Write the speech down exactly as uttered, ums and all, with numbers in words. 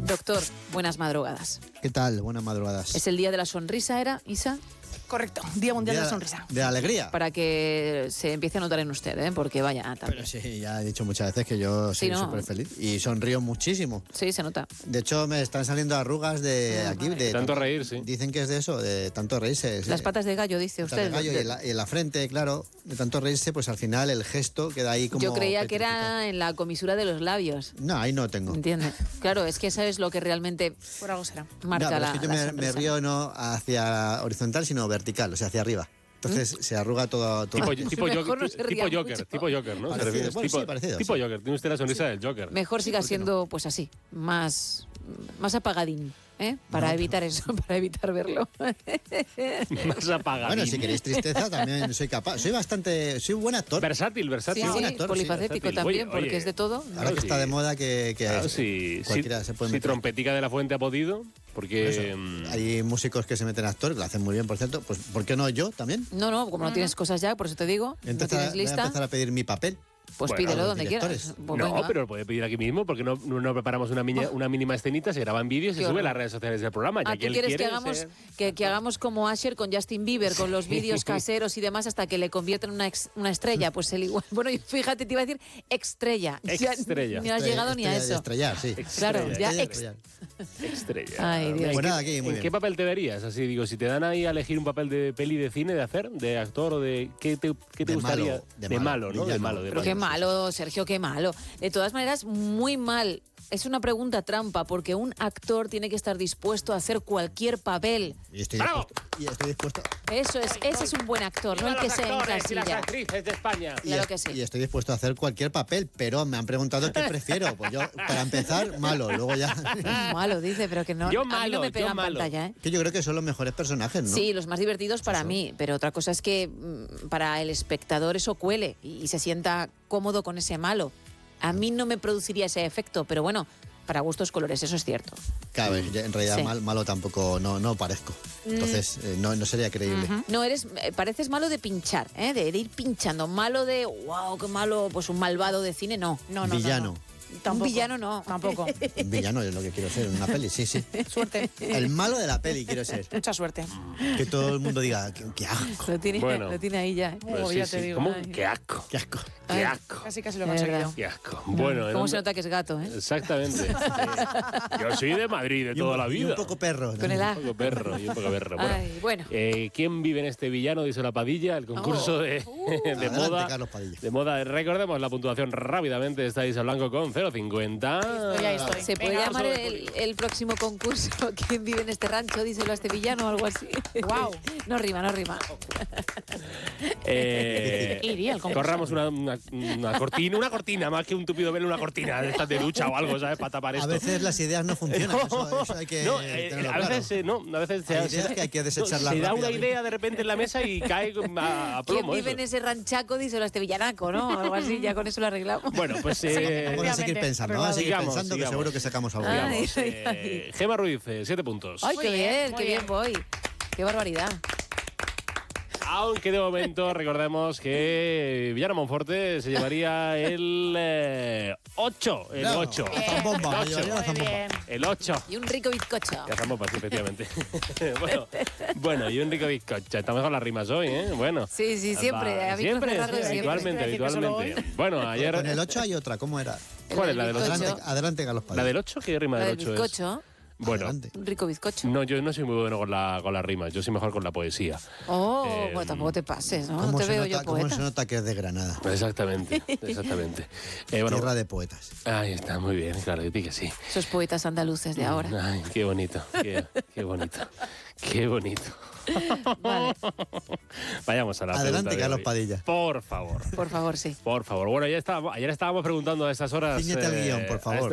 Doctor, buenas madrugadas. ¿Qué tal? Buenas madrugadas. ¿Es el día de la sonrisa, era, Isa? Correcto, Día Mundial de de la Sonrisa. De la alegría. Para que se empiece a notar en usted, ¿eh? Porque vaya, también. Pero sí, ya he dicho muchas veces que yo soy Sí, ¿no? súper feliz y sonrío muchísimo. Sí, se nota. De hecho, me están saliendo arrugas de Ah, aquí. vale. De Tanto reír, sí. Dicen que es de eso, de tanto reírse. Las sí. patas de gallo, dice Patas usted. de gallo y en, la, y en la frente, claro. De tanto reírse, pues al final el gesto queda ahí como... Yo creía que petrificado. era en la comisura de los labios. No, ahí no tengo. ¿Entiendes? Claro, es que eso es lo que realmente Por algo será. marca no, pero la, es que yo la me, me sonrisa. río no hacia horizontal, sino vertical, o sea, hacia arriba. Entonces se arruga todo... todo. Tipo, tipo, Mejor Joker, no se ría tipo Joker, mucho. tipo Joker, ¿no? Se Parecido, refiere- bueno, tipo, sí, parecido, tipo sí. Joker, tiene usted la sonrisa del Joker. Mejor siga ¿por qué no? siendo, pues así, más, más apagadín, ¿eh? Para No, evitar eso, para evitar verlo. Más apagado. Bueno, si queréis tristeza también soy capaz. Soy bastante... Soy un buen actor. Versátil, Sí, versátil. sí, buen actor, sí, polifacético versátil. también, Oye, porque oye. es de todo. Ahora Claro, que está sí. de moda que, que Claro, si, cualquiera si, se puede si meter. Trompetica de la Fuente ha podido, porque... Eso. mm, Hay músicos que se meten a actor, que lo hacen muy bien, por cierto. Pues ¿por qué no yo también? No, no, como no tienes cosas ya, por eso te digo, Voy a no empezar, tienes voy a lista, empezar a pedir mi papel. pues Bueno, pídelo los donde quieras. directores. Pues no, venga. pero lo puede pedir aquí mismo, porque no, no, no preparamos una, miña- una mínima escenita, se graba en vídeo y se Qué sube horror. a las redes sociales del programa. Ah, ya ¿tú que él quieres que quiere hagamos, ser- que, que hagamos como Asher con Justin Bieber, con los vídeos caseros y demás, hasta que le conviertan en una, ex- una estrella? Pues él igual. Bueno, y fíjate, te iba a decir extrella. Ya Extrella. ni has llegado ni a Estrella- eso. Estrellar, sí. Claro, Estrella, ya Estrella, ex. estrellar. Estrella. Ay, Dios. ¿En Pues qué- nada, aquí, muy ¿En bien. qué papel te verías? Así digo, si te dan ahí a elegir un papel de peli, de cine, de hacer, de actor o de... ¿Qué te, qué te De gustaría? malo, de de malo, malo, ¿no? De villano. malo, de Pero malo. qué malo, Sergio, qué malo. De todas maneras, muy mal. Es una pregunta trampa, porque un actor tiene que estar dispuesto a hacer cualquier papel. Y estoy ¡Bravo! dispuesto. Y estoy dispuesto. Eso es, ese es un buen actor, no el que se y las encasilla. actrices de España. y Claro es- que sí. Y estoy dispuesto a hacer cualquier papel, pero me han preguntado qué prefiero. Pues yo, para empezar, malo. Luego ya. Malo, dice, pero que no. Yo a mí malo, no me yo pega en malo. pantalla, ¿eh? Que yo creo que son los mejores personajes, ¿no? Sí, los más divertidos para Eso. mí, pero otra cosa es que mm, para el espectador eso cuele y, y se sienta cómodo con ese malo. A mí no me produciría ese efecto, pero bueno, para gustos colores, eso es cierto. Claro, yo en realidad Sí. mal- malo tampoco no, no parezco. Entonces, eh, no, no sería creíble. No, eres, eh, pareces malo de pinchar, ¿eh? de, de ir pinchando. Malo de, wow, qué malo, pues un malvado de cine, no. No, no, Villano. no, no. Un Tampoco. villano no. Tampoco. Un villano es lo que quiero ser en una peli, sí, sí. Suerte. El malo de la peli quiero ser. Mucha suerte. Que todo el mundo diga, qué, qué asco, Lo tiene, Bueno. lo tiene ahí ya. ¿eh? Pues Oh, sí, ya te sí. digo, ¿Cómo? ay. Qué asco. qué asco. Qué Ay. asco. Casi casi lo he De conseguido. verdad. Qué asco. Bueno, ¿en ¿Cómo dónde- se nota que es gato, eh? Exactamente. Sí. Yo soy de Madrid de Y un- toda la y vida. un poco perro. ¿no? Con el A. Un poco perro y un poco perro. Bueno, Ay, bueno. eh, ¿quién vive en este villano? Dice la Padilla, el concurso Oh. de, de Adelante, moda. Carlos Padilla. De moda. Recordemos la puntuación rápidamente. Estáis a blanco con cero coma cincuenta. Estoy, ahí estoy. ¿Se puede Venga, llamar vamos a ver, el, el próximo concurso ¿Quién vive en este rancho? Díselo a este villano o algo así. Guau. No rima, no rima. Eh, Iría el concurso. corramos una, una, una cortina, una cortina, más que un tupido velo, una cortina de estas de ducha o algo, ¿sabes? Para tapar A esto. veces las ideas no funcionan. Eso, eso hay que No, eh, tenerlo a claro. veces, eh, no, a veces Hay se, ideas se- que hay que desecharlas no, se da una rápidamente. idea de repente en la mesa y cae a, a ¿Quién plomo. vive eso. en ese ranchaco? Díselo a este villanaco, ¿no? Algo así, ya con eso lo arreglamos. Bueno, pues eh, Vamos a seguir Efectivamente, pensando, pero vamos a seguir sigamos, pensando que sigamos. seguro que sacamos algo. Ay. digamos, eh, Gema Ruiz, eh, siete puntos. Ay, Muy qué bien, bien, muy qué bien bien. voy. Qué barbaridad. Aunque de momento recordemos que Villano Monforte se llevaría el eh, ocho. El Claro, ocho. la zambomba, El me llevaría la ocho. Muy zambomba. bien. El ocho. Y un rico bizcocho. Ya estamos, pues, efectivamente. bueno, bueno, y un rico bizcocho. Estamos con las rimas hoy, ¿eh? Bueno. Sí, sí, siempre. Va, Ha visto siempre, Ferraro sí, siempre. habitualmente, Decir que solo habitualmente. Bueno, ayer... Con el ocho hay otra, ¿cómo era? ¿Cuál es la del ocho? Adelante, bizcocho. adelante Carlos Padilla. ¿La del ocho? ¿Qué rima La del del ocho es? bizcocho. Bueno, Adelante. Un rico bizcocho. no, yo no soy muy bueno con, la, con las rimas. Yo soy mejor con la poesía. Oh, Eh, bueno, tampoco te pases, ¿no? No ¿Cómo te se veo nota, yo cómo poeta. se nota que es de Granada? Exactamente, exactamente. Eh, bueno, Tierra de poetas. ahí está, muy bien, claro, que sí que sí. Esos poetas andaluces de ahora. Ay, qué bonito, qué, qué bonito, qué bonito. Vale, Vayamos a la Adelante, pregunta de Carlos hoy. Padilla. Por favor, por favor, sí. por favor. Bueno, ya estábamos, ayer estábamos preguntando a estas horas... Cíñete al guión, por a favor.